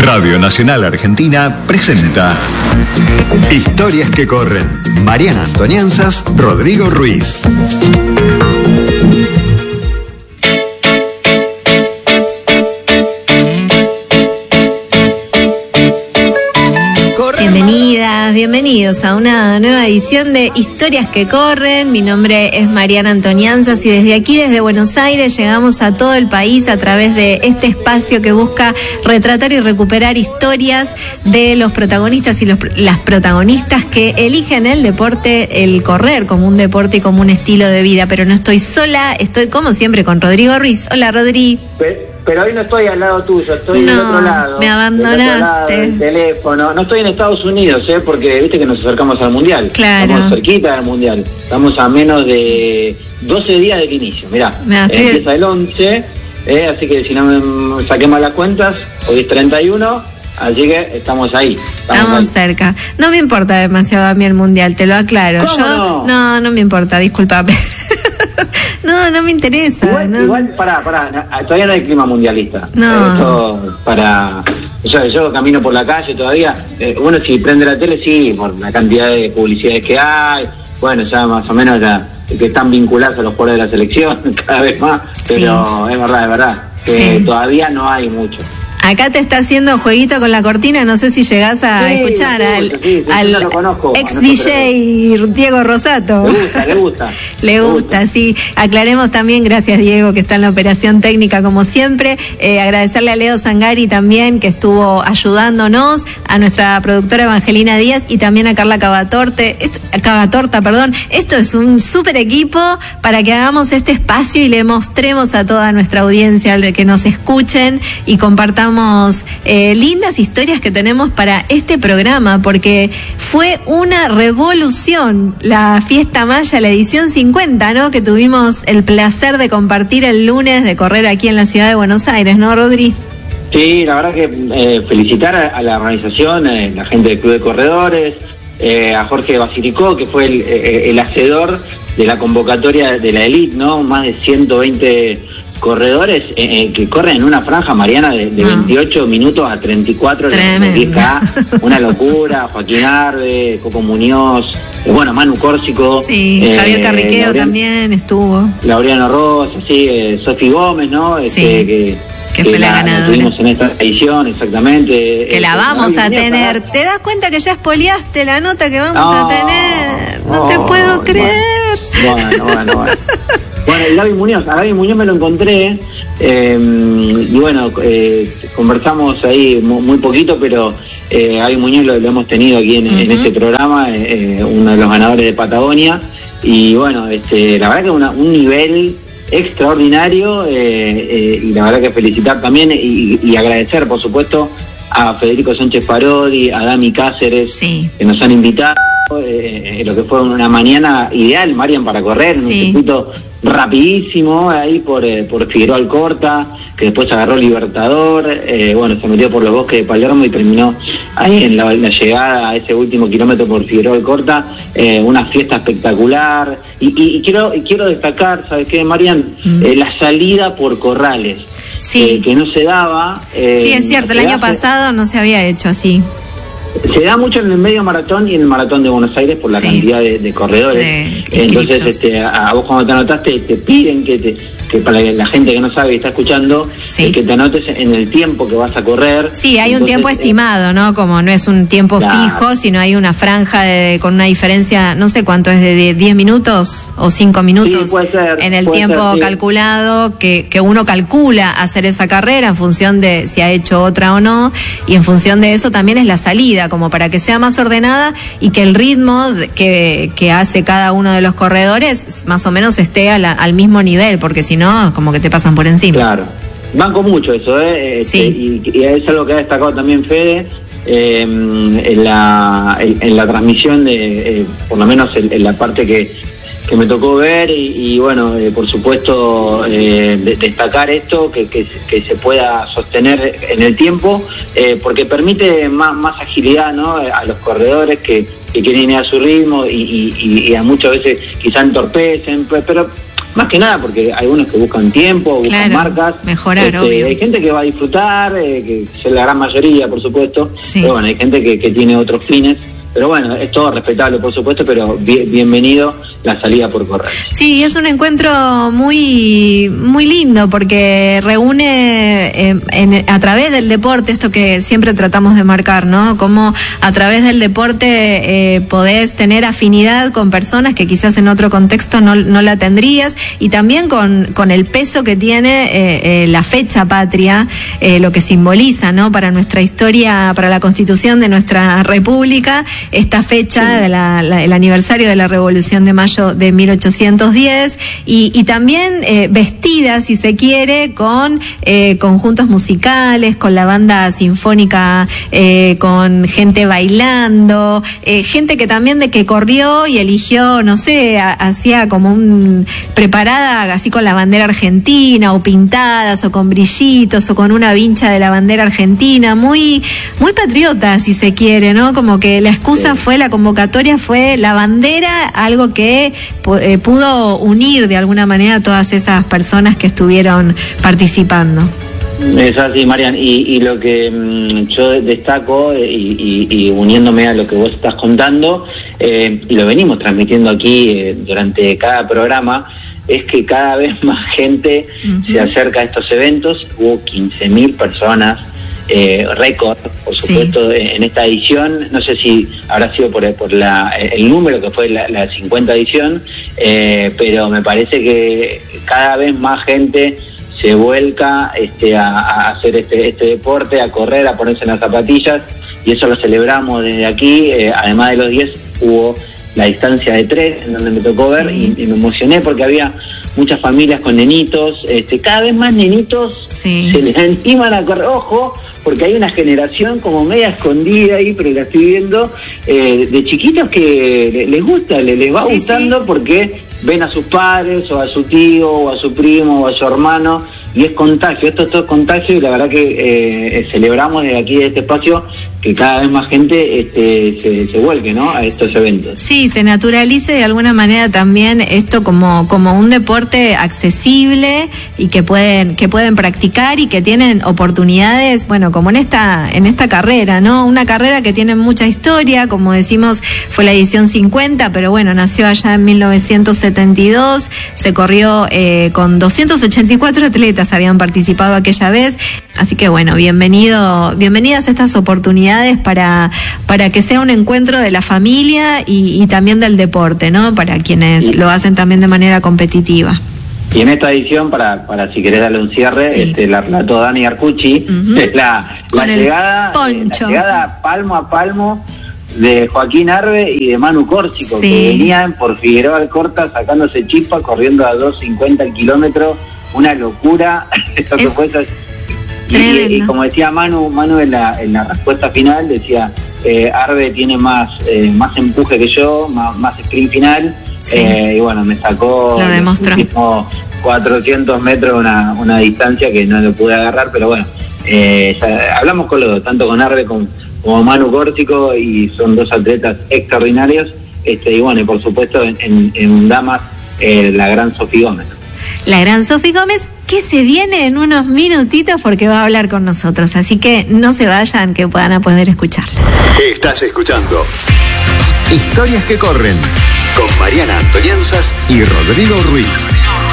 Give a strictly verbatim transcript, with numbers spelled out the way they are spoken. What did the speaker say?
Radio Nacional Argentina presenta Historias que corren. Mariana Antonianzas, Rodrigo Ruiz. Bienvenidas, bienvenidos a una nueva edición de Historias que corren. Mi nombre es Mariana Antonianzas y desde aquí, desde Buenos Aires, llegamos a todo el país a través de este espacio que busca retratar y recuperar historias de los protagonistas y los, las protagonistas que eligen el deporte, el correr como un deporte y como un estilo de vida. Pero no estoy sola, estoy como siempre con Rodrigo Ruiz. Hola, Rodri. Pero hoy no estoy al lado tuyo, estoy no, del otro lado. Me abandonaste. Del teléfono. No estoy en Estados Unidos, ¿eh? Porque viste que nos acercamos al Mundial. Claro. Estamos cerquita del Mundial. Estamos a menos de doce días del inicio. Mirá, me estoy... empieza el once, ¿eh? Así que si no me saqué mal las cuentas, hoy es treinta y uno, así que estamos ahí. Estamos, estamos ahí. cerca. No me importa demasiado a mí el Mundial, te lo aclaro. ¿Cómo Yo no? no, no me importa, discúlpame. No, no me interesa. Igual, no. igual pará, pará, todavía no hay clima mundialista. No. Esto para... O sea, yo camino por la calle todavía. Eh, bueno, si prende la tele, sí, por la cantidad de publicidades que hay. Bueno, ya más o menos la, que están vinculados a los jugadores de la selección cada vez más. Pero sí. es verdad, es verdad. Que sí. Todavía no hay mucho. Acá te está haciendo jueguito con la cortina, no sé si llegás a sí, escuchar sí, al, sí, sí, al lo conozco, ex D J Diego Rosato. Le gusta, le gusta. Le gusta, gusta, sí. Aclaremos también, gracias Diego, que está en la operación técnica como siempre. Eh, agradecerle a Leo Zangari también, que estuvo ayudándonos, a nuestra productora Evangelina Díaz y también a Carla Cavatorte, esto, Cavatorta, perdón. Esto es un súper equipo para que hagamos este espacio y le mostremos a toda nuestra audiencia que nos escuchen y compartamos Eh, lindas historias que tenemos para este programa, porque fue una revolución la Fiesta Maya, la edición cincuenta, ¿no? Que tuvimos el placer de compartir el lunes, de correr aquí en la ciudad de Buenos Aires, ¿no, Rodri? Sí, la verdad que eh, felicitar a, a la organización, eh, la gente del Club de Corredores, eh, a Jorge Basiricó, que fue el, eh, el hacedor de la convocatoria de la Elite, ¿no? Más de ciento veinte corredores eh, que corren en una franja, Mariana, de, de no. veintiocho minutos a treinta y cuatro, diez K, una locura. Joaquín Arbe, Coco Muñoz, eh, bueno, Manu Córsico. Sí, eh, Javier Carriqueo Laureano, también estuvo. Laureano Rosa, sí, eh, Sofi Gómez, ¿no? Sí. Este, que, que, que fue la, la ganadora. Tuvimos en esta edición, exactamente. Que eh, la vamos a tener. Para... ¿Te das cuenta que ya espoliaste la nota que vamos no, a tener? No, no te puedo bueno, creer. Bueno, bueno, bueno. Bueno, y Gaby Muñoz, a Gaby Muñoz me lo encontré, eh, y bueno, eh, conversamos ahí muy, muy poquito, pero eh, Gaby Muñoz lo, lo hemos tenido aquí en, uh-huh. en este programa, eh, uno de los ganadores de Patagonia, y bueno, este, la verdad que una, un nivel extraordinario, eh, eh, y la verdad que felicitar también y, y agradecer, por supuesto, a Federico Sánchez Parodi, a Dami Cáceres, sí. que nos han invitado. Eh, lo que fue una mañana ideal, Marian, para correr, en sí. un circuito rapidísimo, ahí por, eh, por Figueroa Alcorta, que después agarró Libertador, eh, bueno, se metió por los bosques de Palermo y terminó ahí en la, la llegada a ese último kilómetro por Figueroa Alcorta, eh, una fiesta espectacular, y, y, y quiero y quiero destacar, ¿sabes qué, Marian? Mm. Eh, la salida por Corrales, sí. eh, que no se daba. Eh, sí, es cierto, el año hace... pasado no se había hecho así. Se da mucho en el medio maratón y en el maratón de Buenos Aires por la sí. cantidad de, de corredores. De Entonces, este, a, a vos cuando te anotaste, te piden que te, que para la gente que no sabe y está escuchando, sí. eh, que te anotes en el tiempo que vas a correr. Sí, hay Entonces, un tiempo eh, estimado, ¿no? Como no es un tiempo claro. fijo, sino hay una franja de, con una diferencia, no sé cuánto es, de diez minutos o cinco minutos. Sí, puede ser, en el puede tiempo ser, sí. calculado, que, que uno calcula hacer esa carrera en función de si ha hecho otra o no, y en función de eso también es la salida, como para que sea más ordenada y que el ritmo que, que hace cada uno de los corredores más o menos esté a la, al mismo nivel, porque si no, como que te pasan por encima. Claro, banco mucho eso, ¿eh? Sí. Este, y, y es algo que ha destacado también Fede, eh, en, la, en, en la transmisión, de eh, por lo menos en, en la parte que, que me tocó ver, y, y bueno, eh, por supuesto, eh, de, destacar esto, que, que, que se pueda sostener en el tiempo, eh, porque permite más, más agilidad, ¿no? A los corredores que, que quieren ir a su ritmo y, y, y a muchas veces quizá entorpecen, pero más que nada porque hay algunos que buscan tiempo, buscan claro, marcas. Mejorar, este, obvio. Hay gente que va a disfrutar, eh, que es la gran mayoría, por supuesto, sí. Pero bueno, hay gente que, que tiene otros fines. Pero bueno, es todo respetable, por supuesto, pero bien, bienvenido la salida por correr. Sí, es un encuentro muy muy lindo porque reúne eh, en, a través del deporte, esto que siempre tratamos de marcar, ¿no? Cómo a través del deporte eh, podés tener afinidad con personas que quizás en otro contexto no, no la tendrías, y también con, con el peso que tiene eh, eh, la fecha patria, eh, lo que simboliza, ¿no? Para nuestra historia, para la constitución de nuestra república, esta fecha, de la, la, el aniversario de la Revolución de Mayo de mil ochocientos diez, y, y también eh, vestida, si se quiere, con eh, conjuntos musicales, con la banda sinfónica, eh, con gente bailando, eh, gente que también de que corrió y eligió, no sé, hacía como un preparada así con la bandera argentina, o pintadas, o con brillitos, o con una vincha de la bandera argentina, muy, muy patriota, si se quiere, ¿no? Como que la excusa fue, la convocatoria fue la bandera, algo que eh, pudo unir de alguna manera a todas esas personas que estuvieron participando. Es así, Marian, y, y lo que mmm, yo destaco, y, y, y uniéndome a lo que vos estás contando, eh, y lo venimos transmitiendo aquí eh, durante cada programa, es que cada vez más gente uh-huh. se acerca a estos eventos. Hubo quince mil personas, Eh, récord, por supuesto, sí. en esta edición. No sé si habrá sido por, por la, el número que fue la, la cincuenta edición, eh, pero me parece que cada vez más gente se vuelca este, a, a hacer este, este deporte, a correr, a ponerse en las zapatillas, y eso lo celebramos desde aquí. Eh, además de los diez, hubo la distancia de tres, en donde me tocó ver, sí. y, y me emocioné porque había muchas familias con nenitos, este, cada vez más nenitos sí. se les animan a correr. Ojo, porque hay una generación como media escondida ahí, pero la estoy viendo, eh, de chiquitos que les gusta, les, les va sí, gustando sí. porque ven a sus padres, o a su tío, o a su primo, o a su hermano, y es contagio, esto es todo contagio, y la verdad que eh, celebramos desde aquí, de este espacio, que cada vez más gente este, se, se vuelque, ¿no?, a estos eventos. Sí, se naturalice de alguna manera también esto como, como un deporte accesible, y que pueden, que pueden practicar, y que tienen oportunidades, bueno, como en esta, en esta carrera, ¿no? Una carrera que tiene mucha historia, como decimos, fue la edición cincuenta, pero bueno, nació allá en mil novecientos setenta y dos, se corrió eh, con doscientos ochenta y cuatro atletas habían participado aquella vez, así que bueno, bienvenido, bienvenidas estas oportunidades para, para que sea un encuentro de la familia y, y también del deporte, ¿no? Para quienes sí. lo hacen también de manera competitiva. Y en esta edición, para, para si querés darle un cierre, sí. este, la relató Dani Arcucci, uh-huh. es la, la, llegada, eh, la llegada palmo a palmo de Joaquín Arbe y de Manu Córsico, sí. que venían por Figueroa Alcorta sacándose chispa, corriendo a dos cincuenta el kilómetro, una locura. Eso que fue, y, y, y como decía Manu, Manu en la, en la respuesta final decía, eh, Arbe tiene más, eh, más empuje que yo, más, más sprint final, sí. eh, y bueno, me sacó lo demostró. Los cuatrocientos metros, una, una distancia que no lo pude agarrar, pero bueno, eh, ya, hablamos con los dos, tanto con Arbe como, como Manu Córsico, y son dos atletas extraordinarios, este, y bueno, y por supuesto en, en, en damas, eh, la gran Sofía Gómez. La gran Sofía Gómez, que se viene en unos minutitos porque va a hablar con nosotros, así que no se vayan, que puedan a poder escucharla. Estás escuchando Historias que corren con Mariana Antonianzas y Rodrigo Ruiz.